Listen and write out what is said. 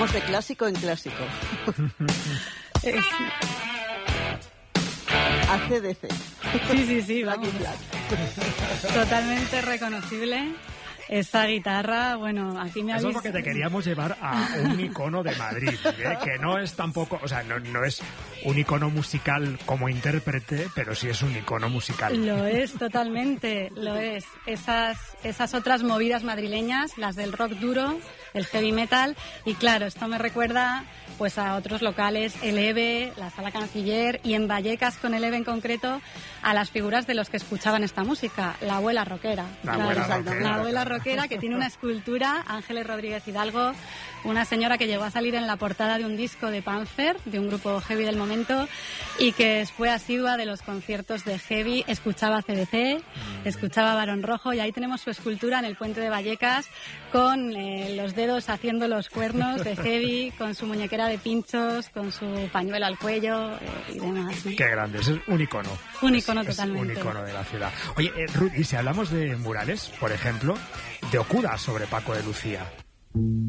Vamos de clásico en clásico. AC/DC. Sí, vamos. Totalmente reconocible. Esa guitarra, bueno, aquí me habéis... Eso es lo que te queríamos llevar a un icono de Madrid, ¿eh? Que no es tampoco, o sea, no es un icono musical como intérprete, pero sí es un icono musical. Lo es, totalmente, lo es. Esas otras movidas madrileñas, las del rock duro, el heavy metal, y claro, esto me recuerda pues a otros locales, el EVE, la Sala Canciller, y en Vallecas con el EVE en concreto, a las figuras de los que escuchaban esta música, la abuela rockera. La abuela rockera, que tiene una escultura, Ángeles Rodríguez Hidalgo, una señora que llegó a salir en la portada de un disco de Panther, de un grupo heavy del momento, y que fue asidua de los conciertos de heavy, escuchaba CDC, escuchaba Barón Rojo, y ahí tenemos su escultura en el puente de Vallecas, con los dedos haciendo los cuernos de heavy, con su muñequera de pinchos, con su pañuelo al cuello y demás, ¿no? Qué grande, es un icono. Un icono totalmente. Es un icono de la ciudad. Oye, Ruth, y si hablamos de murales, por ejemplo, de Okuda sobre Paco de Lucía.